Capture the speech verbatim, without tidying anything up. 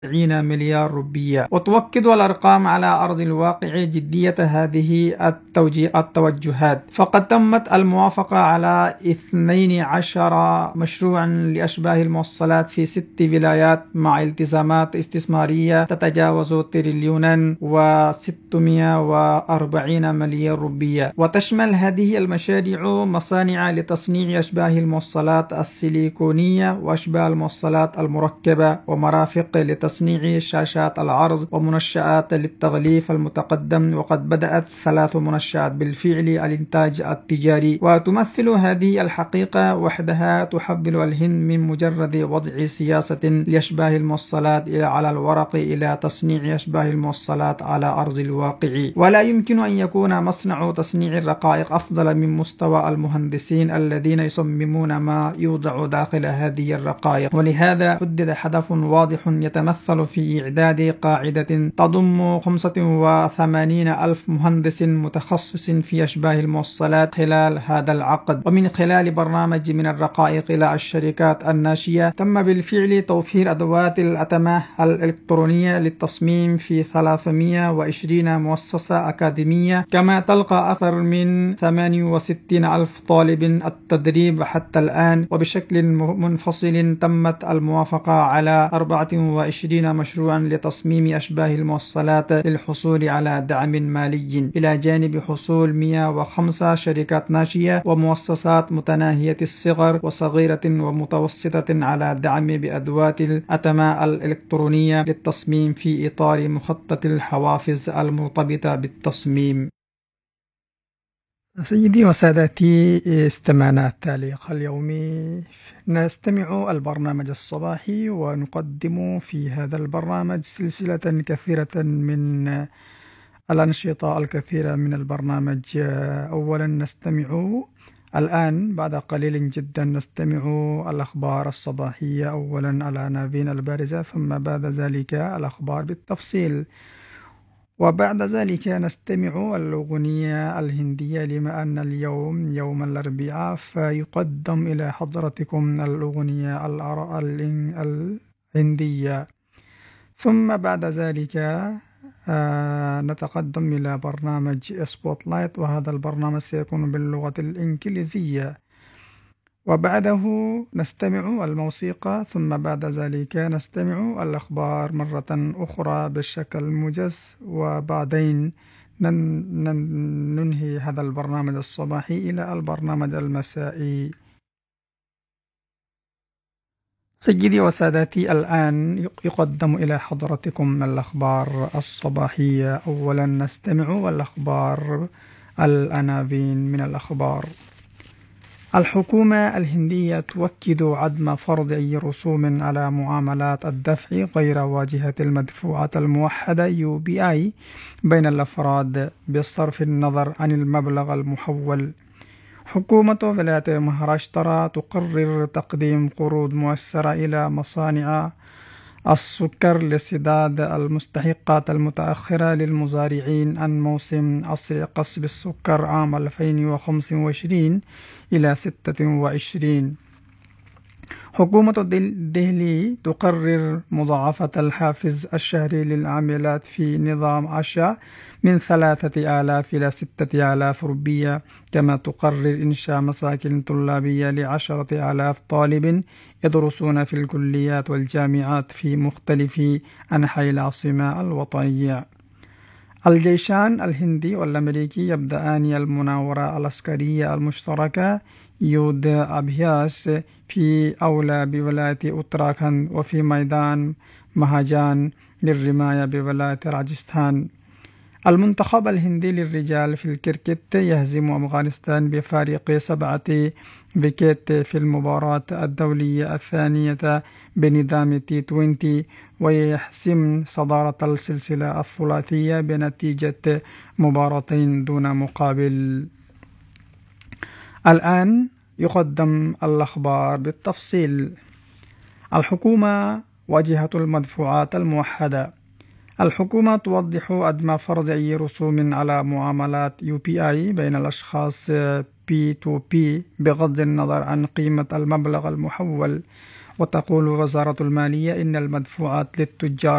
مليار روبية. وتؤكد الأرقام على أرض الواقع جدية هذه التوجهات، فقد تمت الموافقة على اثني عشر مشروعا لأشباه الموصلات في ست ولايات مع التزامات استثمارية تتجاوز تريليونا وستمائة وأربعين مليار روبية. وتشمل هذه المشاريع مصانع لتصنيع أشباه الموصلات السيليكونية وأشباه الموصلات المركبة، ومرافق لتصنيع تصنيع شاشات العرض، ومنشآت للتغليف المتقدم. وقد بدأت ثلاث منشآت بالفعل الإنتاج التجاري. وتمثل هذه الحقيقة وحدها تحول الهند من مجرد وضع سياسة لأشباه الموصلات على الورق إلى تصنيع أشباه الموصلات على أرض الواقع. ولا يمكن أن يكون مصنع تصنيع الرقائق أفضل من مستوى المهندسين الذين يصممون ما يوضع داخل هذه الرقائق. ولهذا حدد هدف واضح يتمثل في إعداد قاعدة تضم خمسة وثمانين ألف مهندس متخصص في أشباه الموصلات خلال هذا العقد. ومن خلال برنامج من الرقائق إلى الشركات الناشئة، تم بالفعل توفير أدوات الأتمة الإلكترونية للتصميم في ثلاثمائة وعشرين مؤسسة أكاديمية، كما تلقى أكثر من ثمانية وستين ألف طالب التدريب حتى الآن. وبشكل منفصل تمت الموافقة على أربعة وعشرين مشروعا لتصميم أشباه الموصلات للحصول على دعم مالي، إلى جانب حصول مئة وخمسة شركات ناشئة ومؤسسات متناهية الصغر وصغيرة ومتوسطة على دعم بأدوات الأتمة الإلكترونية للتصميم في إطار مخطط الحوافز المرتبطة بالتصميم. سيدي وسادتي، استمعنا التعليق اليومي. نستمع البرنامج الصباحي، ونقدم في هذا البرنامج سلسلة كثيرة من الأنشطة الكثيرة من البرنامج. أولا نستمع الآن بعد قليل جدا نستمع الأخبار الصباحية، أولا العناوين البارزة، ثم بعد ذلك الأخبار بالتفصيل، وبعد ذلك نستمع الأغنية الهندية لما أن اليوم يوم الأربعاء، فيقدم إلى حضرتكم الأغنية الهندية. ثم بعد ذلك آه نتقدم إلى برنامج سبوت لايت، وهذا البرنامج سيكون باللغة الإنجليزية. وبعده نستمع الموسيقى، ثم بعد ذلك نستمع الأخبار مرة أخرى بشكل موجز، وبعدين ننهي هذا البرنامج الصباحي إلى البرنامج المسائي. سيدي وسادتي، الآن يقدم إلى حضرتكم الأخبار الصباحية. أولا نستمع الأخبار العناوين من الأخبار. الحكومة الهندية تؤكد عدم فرض أي رسوم على معاملات الدفع غير واجهة المدفوعات الموحدة يو بي آي بين الأفراد بصرف النظر عن المبلغ المحول. حكومة ولاية مهاراشترا تقرر تقديم قروض مؤثرة إلى مصانع السكر لسداد المستحقات المتأخرة للمزارعين عن موسم عصر قصب السكر عام ألفين وخمسة وعشرين إلى ستة وعشرين. حكومة دهلي تقرر مضاعفة الحافز الشهري للعاملات في نظام عشا من ثلاثة آلاف إلى ستة آلاف روبية، كما تقرر إنشاء مساكن طلابية لعشرة آلاف طالب يدرسون في الكليات والجامعات في مختلف أنحاء العاصمة الوطنية. الجيشان الهندي والأمريكي يبدأان المناورة العسكرية المشتركة يود أبهياس في أولى بولاية أوتراخند وفي ميدان مهاجان للرماية بولاية راجستان. المنتخب الهندي للرجال في الكريكت يهزم أفغانستان بفارق سبعة ويكت في المباراة الدولية الثانية بنظام تي عشرين، ويحسم صدارة السلسلة الثلاثية بنتيجة مباراتين دون مقابل. الآن يقدم الأخبار بالتفصيل. الحكومة واجهة المدفوعات الموحدة. الحكومة توضح عدم فرض أي رسوم على معاملات يو بي آي بين الأشخاص بي تو بي بغض النظر عن قيمة المبلغ المحول. وتقول وزارة المالية إن المدفوعات للتجار